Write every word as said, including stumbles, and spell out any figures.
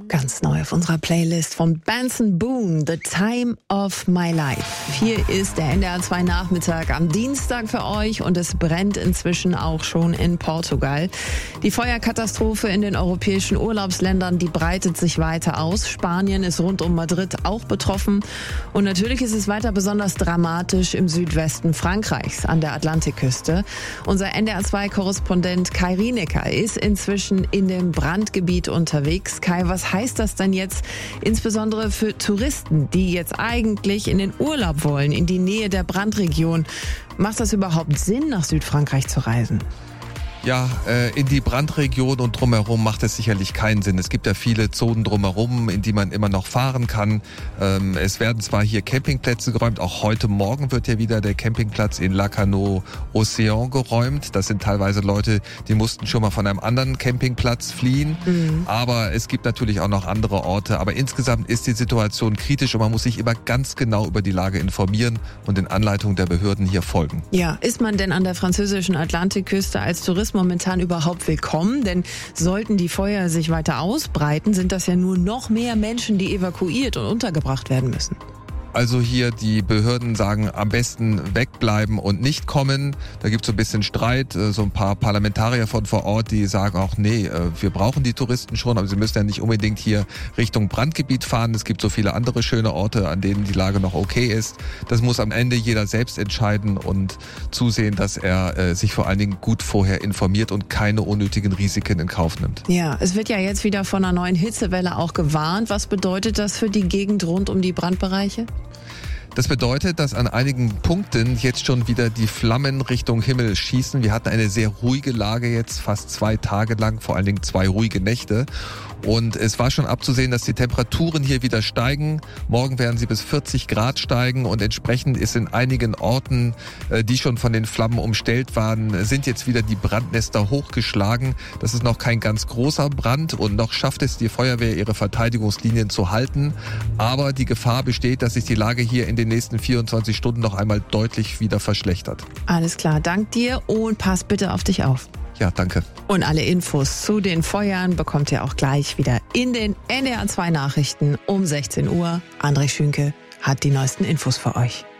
Ganz neu auf unserer Playlist von Benson Boone, The Time of My Life. Hier ist der N D R zwei Nachmittag am Dienstag für euch und es brennt inzwischen auch schon in Portugal. Die Feuerkatastrophe in den europäischen Urlaubsländern, die breitet sich weiter aus. Spanien ist rund um Madrid auch betroffen. Und natürlich ist es weiter besonders dramatisch im Südwesten Frankreichs an der Atlantikküste. Unser N D R zwei Korrespondent Kai Rienecker ist inzwischen in dem Brandgebiet unterwegs. Kai, was heißt das denn jetzt insbesondere für Touristen, die jetzt eigentlich in den Urlaub wollen, in die Nähe der Brandregion? Macht das überhaupt Sinn, nach Südfrankreich zu reisen? Ja, äh, in die Brandregion und drumherum macht es sicherlich keinen Sinn. Es gibt ja viele Zonen drumherum, in die man immer noch fahren kann. Ähm, es werden zwar hier Campingplätze geräumt, auch heute Morgen wird ja wieder der Campingplatz in Lacanau Océan geräumt. Das sind teilweise Leute, die mussten schon mal von einem anderen Campingplatz fliehen. Mhm. Aber es gibt natürlich auch noch andere Orte. Aber insgesamt ist die Situation kritisch und man muss sich immer ganz genau über die Lage informieren und den Anleitungen der Behörden hier folgen. Ja, ist man denn an der französischen Atlantikküste als Tourist momentan überhaupt willkommen? Denn sollten die Feuer sich weiter ausbreiten, sind das ja nur noch mehr Menschen, die evakuiert und untergebracht werden müssen. Also hier die Behörden sagen, am besten wegbleiben und nicht kommen. Da gibt es so ein bisschen Streit. So ein paar Parlamentarier von vor Ort, die sagen auch, nee, wir brauchen die Touristen schon, aber sie müssen ja nicht unbedingt hier Richtung Brandgebiet fahren. Es gibt so viele andere schöne Orte, an denen die Lage noch okay ist. Das muss am Ende jeder selbst entscheiden und zusehen, dass er äh, sich vor allen Dingen gut vorher informiert und keine unnötigen Risiken in Kauf nimmt. Ja, es wird ja jetzt wieder von einer neuen Hitzewelle auch gewarnt. Was bedeutet das für die Gegend rund um die Brandbereiche? Das bedeutet, dass an einigen Punkten jetzt schon wieder die Flammen Richtung Himmel schießen. Wir hatten eine sehr ruhige Lage jetzt, fast zwei Tage lang, vor allen Dingen zwei ruhige Nächte. Und es war schon abzusehen, dass die Temperaturen hier wieder steigen. Morgen werden sie bis vierzig Grad steigen und entsprechend ist in einigen Orten, die schon von den Flammen umstellt waren, sind jetzt wieder die Brandnester hochgeschlagen. Das ist noch kein ganz großer Brand und noch schafft es die Feuerwehr, ihre Verteidigungslinien zu halten. Aber die Gefahr besteht, dass sich die Lage hier in den nächsten vierundzwanzig Stunden noch einmal deutlich wieder verschlechtert. Alles klar, dank dir und pass bitte auf dich auf. Ja, danke. Und alle Infos zu den Feuern bekommt ihr auch gleich wieder in den N D R zwei Nachrichten um sechzehn Uhr. André Schünke hat die neuesten Infos für euch.